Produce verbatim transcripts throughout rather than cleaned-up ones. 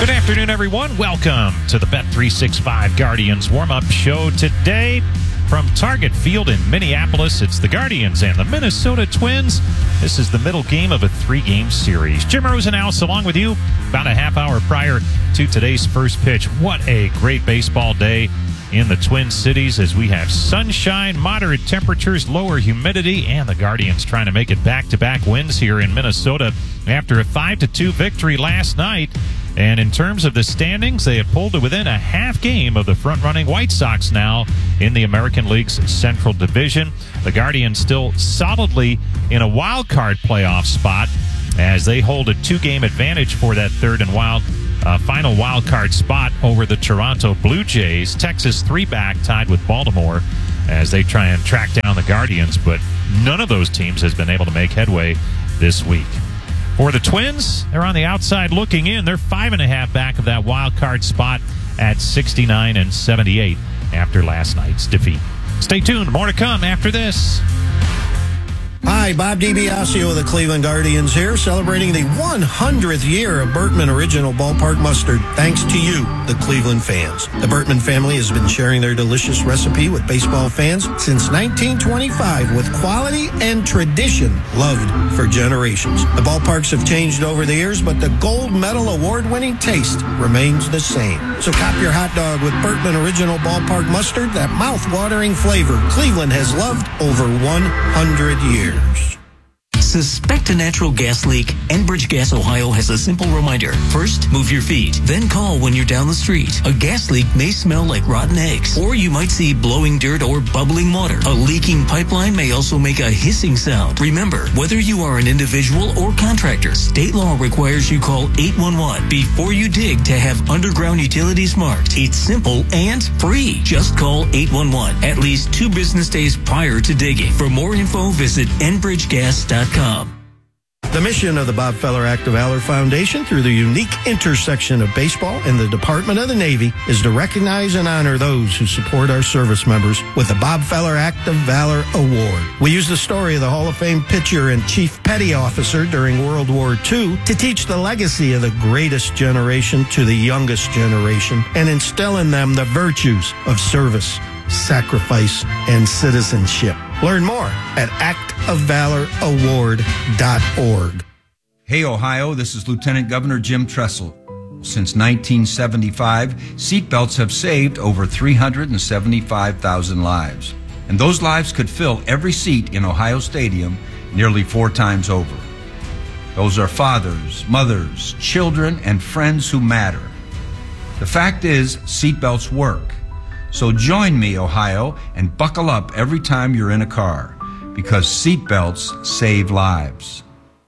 Good afternoon, everyone. Welcome to the Bet three sixty-five Guardians warm-up show today. From Target Field in Minneapolis, it's the Guardians and the Minnesota Twins. This is the middle game of a three-game series. Jim Rosenhaus along with you about a half hour prior to today's first pitch. What a great baseball day in the Twin Cities as we have sunshine, moderate temperatures, lower humidity, and the Guardians trying to make it back-to-back wins here in Minnesota after a five to two victory last night. And in terms of the standings, they have pulled to within a half game of the front-running White Sox now in the American League's Central Division. The Guardians still solidly in a wild card playoff spot as they hold a two-game advantage for that third and wild uh, final wild card spot over the Toronto Blue Jays. Texas three-back tied with Baltimore as they try and track down the Guardians, but none of those teams has been able to make headway this week. For the Twins, they're on the outside looking in. They're five and a half back of that wild card spot at sixty-nine and seventy-eight after last night's defeat. Stay tuned. More to come after this. Hi, Bob DiBiasio of the Cleveland Guardians here, celebrating the one hundredth year of Bertman Original Ballpark Mustard, thanks to you, the Cleveland fans. The Bertman family has been sharing their delicious recipe with baseball fans since nineteen twenty-five with quality and tradition loved for generations. The ballparks have changed over the years, but the gold medal award-winning taste remains the same. So cop your hot dog with Bertman Original Ballpark Mustard, that mouth-watering flavor Cleveland has loved over one hundred years. Suspect a natural gas leak? Enbridge Gas Ohio has a simple reminder. First, move your feet. Then call when you're down the street. A gas leak may smell like rotten eggs, or you might see blowing dirt or bubbling water. A leaking pipeline may also make a hissing sound. Remember, whether you are an individual or contractor, state law requires you call eight one one before you dig to have underground utilities marked. It's simple and free. Just call eight one one at least two business days prior to digging. For more info, visit enbridge gas dot com. The mission of the Bob Feller Act of Valor Foundation, through the unique intersection of baseball and the Department of the Navy, is to recognize and honor those who support our service members with the Bob Feller Act of Valor Award. We use the story of the Hall of Fame pitcher and Chief Petty Officer during World War Two to teach the legacy of the greatest generation to the youngest generation and instill in them the virtues of service, sacrifice, and citizenship. Learn more at act of valor award dot org. Hey, Ohio, this is Lieutenant Governor Jim Tressel. Since nineteen seventy-five, seatbelts have saved over three hundred seventy-five thousand lives. And those lives could fill every seat in Ohio Stadium nearly four times over. Those are fathers, mothers, children, and friends who matter. The fact is, seatbelts work. So join me, Ohio, and buckle up every time you're in a car, because seatbelts save lives.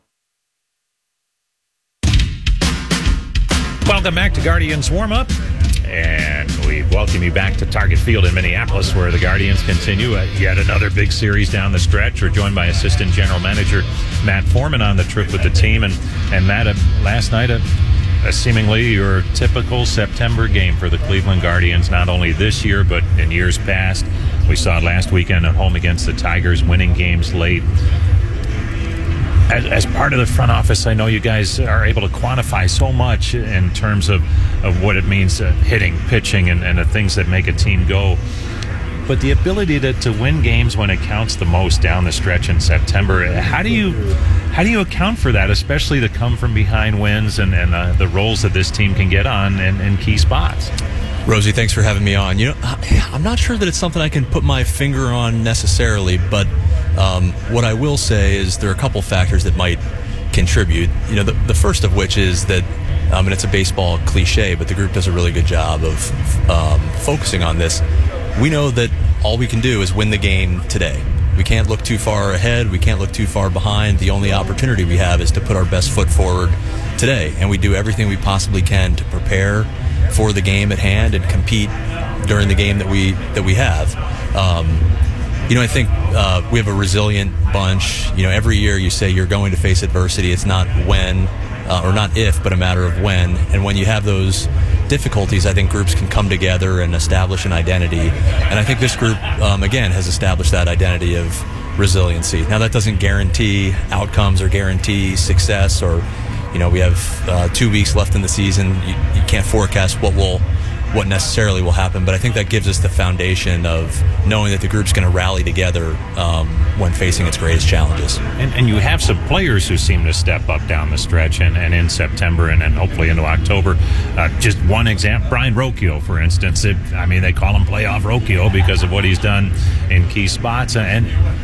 Welcome back to Guardians Warm-Up, and we welcome you back to Target Field in Minneapolis, where the Guardians continue uh, yet another big series down the stretch. We're joined by Assistant General Manager Matt Foreman on the trip with the team, and, and Matt, uh, last night, uh, Uh, seemingly your typical September game for the Cleveland Guardians, not only this year but in years past. We saw it last weekend at home against the Tigers, winning games late. As, as part of the front office, I know you guys are able to quantify so much in terms of, of what it means uh, hitting, pitching, and, and the things that make a team go. But the ability to, to win games when it counts the most down the stretch in September, how do you how do you account for that, especially to come from behind wins and, and uh, the roles that this team can get on in, in key spots? Rosie, thanks for having me on. You know, I'm not sure that it's something I can put my finger on necessarily, but um, what I will say is there are a couple factors that might contribute. You know, the, the first of which is that, um, and it's a baseball cliche, but the group does a really good job of um, focusing on this. We know that all we can do is win the game today. We can't look too far ahead. We can't look too far behind. The only opportunity we have is to put our best foot forward today, and we do everything we possibly can to prepare for the game at hand and compete during the game that we that we have. Um, you know, I think uh, we have a resilient bunch. You know, every year you say you're going to face adversity. It's not when uh, or not if, but a matter of when. And when you have those difficulties, I think groups can come together and establish an identity. And I think this group, um, again, has established that identity of resiliency. Now, that doesn't guarantee outcomes or guarantee success or You know, we have uh, two weeks left in the season. You, you can't forecast what will, what necessarily will happen, but I think that gives us the foundation of knowing that the group's going to rally together um, when facing its greatest challenges. And, and you have some players who seem to step up down the stretch and, and in September and, and hopefully into October. Uh, just one example, Brian Rocchio, for instance. It, I mean, they call him Playoff Rocchio because of what he's done in key spots. And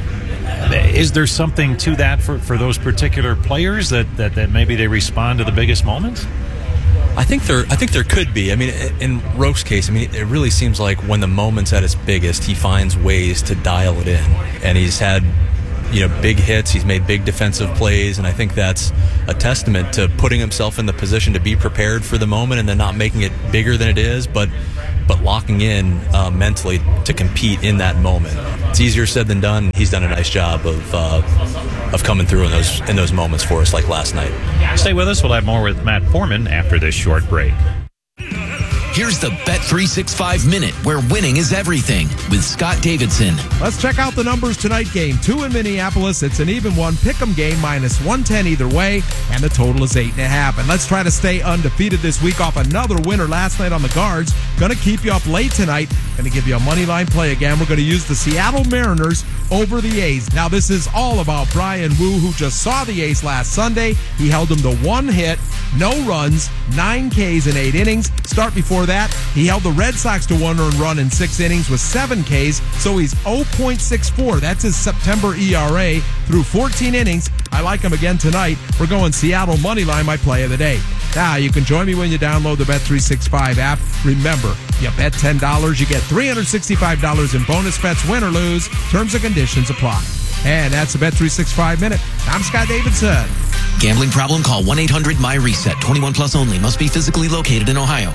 is there something to that for, for those particular players that, that, that maybe they respond to the biggest moments? I think there, I think there could be. I mean, in Roke's case, I mean, it really seems like when the moment's at its biggest, he finds ways to dial it in, and he's had, you know, big hits. He's made big defensive plays, and I think that's a testament to putting himself in the position to be prepared for the moment, and then not making it bigger than it is, but but locking in uh, mentally to compete in that moment. It's easier said than done. He's done a nice job of uh, of coming through in those in those moments for us, like last night. Stay with us. We'll have more with Matt Foreman after this short break. Here's the Bet three sixty-five Minute, where winning is everything, with Scott Davidson. Let's check out the numbers tonight. Game two in Minneapolis. It's an even one. Pick'em game, minus one ten either way, and the total is eight and a half. And let's try to stay undefeated this week off another winner last night on the Guards. Going to keep you up late tonight. Going to give you a money line play again. We're going to use the Seattle Mariners over the A's. Now, this is all about Brian Wu, who just saw the A's last Sunday. He held them to one hit, no runs, nine Ks in eight innings. Start before that, he held the Red Sox to one earned run in six innings with seven Ks, so he's oh point six four. That's his September E R A through fourteen innings. I like him again tonight. We're going Seattle money line, my play of the day. Now, you can join me when you download the Bet three sixty-five app. Remember, you bet ten dollars, you get three hundred sixty-five dollars in bonus bets, win or lose. Terms and conditions apply. And that's the Bet three sixty-five Minute. I'm Scott Davidson. Gambling problem? Call one eight hundred M Y reset. twenty-one plus only. Must be physically located in Ohio.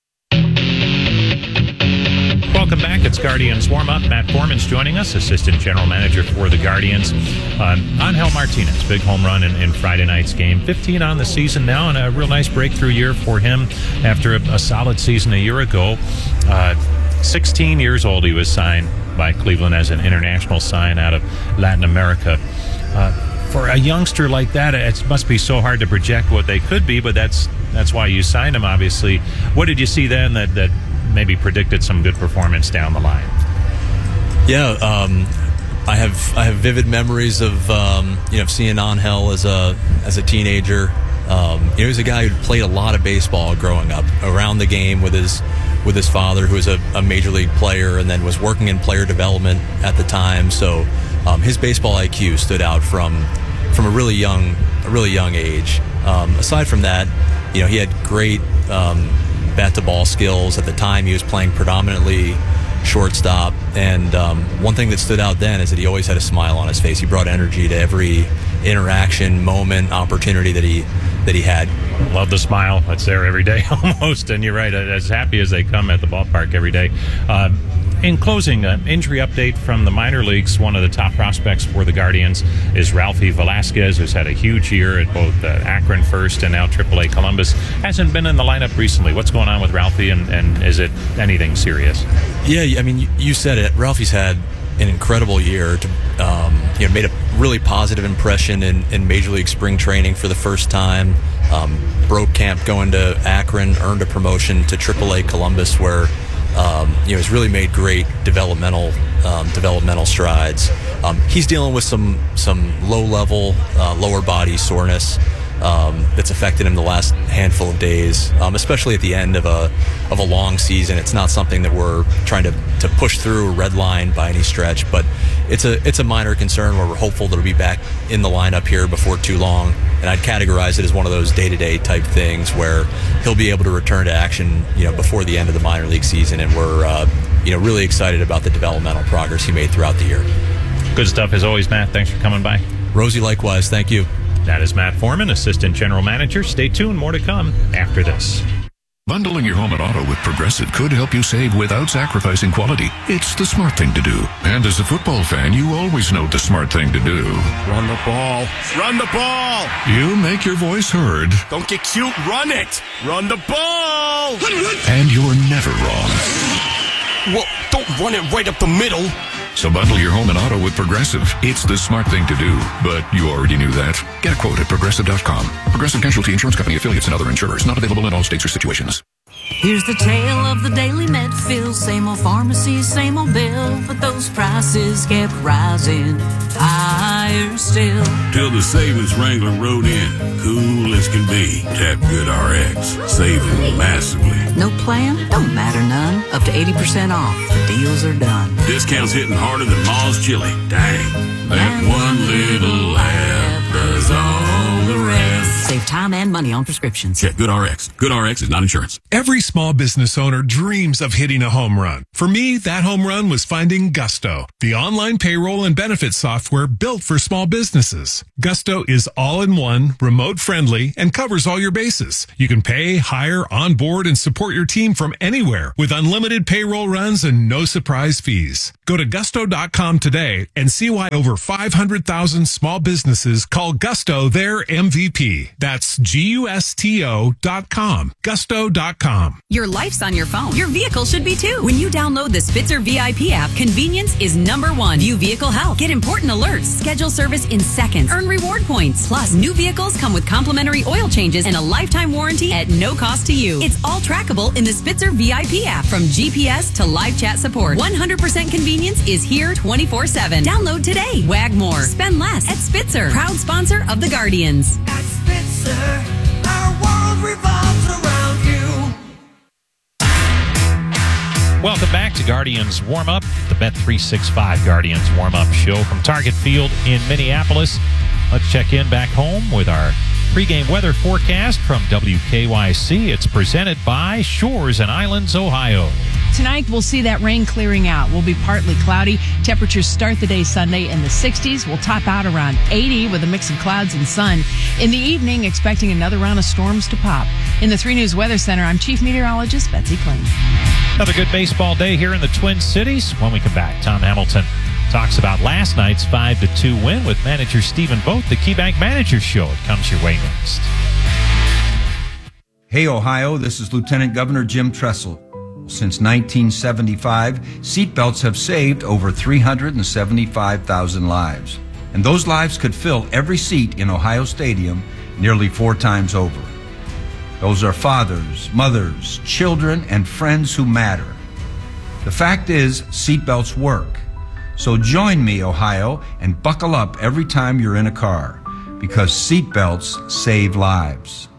Welcome back. It's Guardians Warm-Up. Matt Foreman's joining us, Assistant General Manager for the Guardians. Uh, Angel Martinez, big home run in, in Friday night's game. fifteen on the season now, and a real nice breakthrough year for him after a, a solid season a year ago. Uh, sixteen years old, he was signed by Cleveland as an international sign out of Latin America. Uh, for a youngster like that, it must be so hard to project what they could be, but that's that's why you signed him, obviously. What did you see then that, that maybe predicted some good performance down the line? Yeah, um, I have I have vivid memories of um, you know seeing Angel as a as a teenager. Um, you know, he was a guy who played a lot of baseball growing up, around the game with his with his father, who was a, a major league player, and then was working in player development at the time. So um, his baseball I Q stood out from from a really young a really young age. Um, aside from that, you know, he had great um, bat to ball skills. At the time, he was playing predominantly shortstop, and um, one thing that stood out then is that he always had a smile on his face. He brought energy to every interaction, moment, opportunity that he that he had. Love the smile. It's there every day almost, and you're right, as happy as they come at the ballpark every day. Uh, in closing, uh, injury update from the minor leagues. One of the top prospects for the Guardians is Ralphie Velasquez, who's had a huge year at both uh, Akron first and now triple A Columbus. Hasn't been in the lineup recently. What's going on with Ralphie, and, and is it anything serious? Yeah, I mean, you, you said it. Ralphie's had an incredible year. To, um, you know, made a really positive impression in, in Major League spring training for the first time. Um, broke camp going to Akron, earned a promotion to triple A Columbus, where um, you know has really made great developmental um, developmental strides. Um, he's dealing with some some low level uh, lower body soreness um, that's affected him the last handful of days, um, especially at the end of a of a long season. It's not something that we're trying to, to push through a red line by any stretch, but it's a it's a minor concern where we're hopeful that he'll be back in the lineup here before too long. And I'd categorize it as one of those day-to-day type things where he'll be able to return to action, you know, before the end of the minor league season. And we're, uh, you know, really excited about the developmental progress he made throughout the year. Good stuff as always, Matt. Thanks for coming by. Rosie, likewise. Thank you. That is Matt Foreman, Assistant General Manager. Stay tuned. More to come after this. Bundling your home and auto with Progressive could help you save without sacrificing quality. It's the smart thing to do. And as a football fan, you always know the smart thing to do. Run the ball. Run the ball. You make your voice heard. Don't get cute. Run it. Run the ball. And you're never wrong. Well, don't run it right up the middle. So bundle your home and auto with Progressive. It's the smart thing to do, but you already knew that. Get a quote at Progressive dot com. Progressive Casualty Insurance Company, affiliates, and other insurers. Not available in all states or situations. Here's the tale of the daily Medfield. Same old pharmacy, same old bill, but those prices kept rising higher still. Till the savings wrangler rode in, cool as can be. Tap Good R X, saving massively. No plan? Don't matter none. Up to eighty percent off. The deals are done. Discounts hitting harder than Ma's chili. Dang. That one little app does all the rest. Save time and money on prescriptions. Check Good R X. Good R X is not insurance. Every small business owner dreams of hitting a home run. For me, that home run was finding Gusto, the online payroll and benefits software built for small businesses. Gusto is all-in-one, remote-friendly, and covers all your bases. You can pay, hire, onboard, and support your team from anywhere with unlimited payroll runs and no surprise fees. Go to gusto dot com today and see why over five hundred thousand small businesses call Gusto their M V P. That's G U S T O dot com. Gusto dot com. Your life's on your phone. Your vehicle should be too. When you download the Spitzer V I P app, convenience is number one. View vehicle health. Get important alerts. Schedule service in seconds. Earn reward points. Plus, new vehicles come with complimentary oil changes and a lifetime warranty at no cost to you. It's all trackable in the Spitzer V I P app. From G P S to live chat support. one hundred percent convenience is here twenty-four seven. Download today. Wag more. Spend less at Spitzer. Proud sponsor of the Guardians. At Spitzer, our world revolves around you. Welcome back to Guardians Warm-Up, the Bet three sixty-five Guardians Warm-Up show from Target Field in Minneapolis. Let's check in back home with our pregame weather forecast from W K Y C. It's presented by Shores and Islands, Ohio. Tonight, we'll see that rain clearing out. We'll be partly cloudy. Temperatures start the day Sunday in the sixties. We'll top out around eighty with a mix of clouds and sun. In the evening, expecting another round of storms to pop. In the three News Weather Center, I'm Chief Meteorologist Betsy Kling. Another good baseball day here in the Twin Cities. When we come back, Tom Hamilton talks about last night's five to two win with manager Stephen Vogt, the KeyBank Manager Show. It comes your way next. Hey, Ohio, this is Lieutenant Governor Jim Tressel. Since nineteen seventy-five, seatbelts have saved over three hundred seventy-five thousand lives. And those lives could fill every seat in Ohio Stadium nearly four times over. Those are fathers, mothers, children, and friends who matter. The fact is, seatbelts work. So join me, Ohio, and buckle up every time you're in a car, because seatbelts save lives.